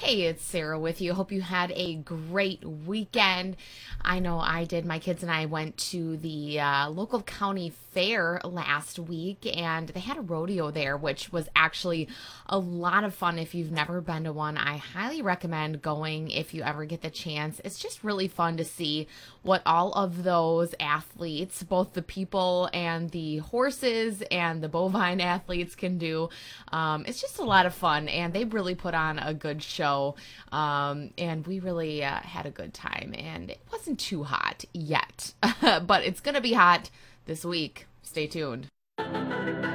Hey, it's Sarah with you. Hope you had a great weekend. I know I did. My kids and I went to the local county fair last week, and they had a rodeo there, which was actually a lot of fun. If you've never been to one, I highly recommend going if you ever get the chance. It's just really fun to see what all of those athletes, both the people and the horses and the bovine athletes, can do. It's just a lot of fun, and they really put on a good show. And we really had a good time, and it wasn't too hot yet, but it's going to be hot this week. Stay tuned.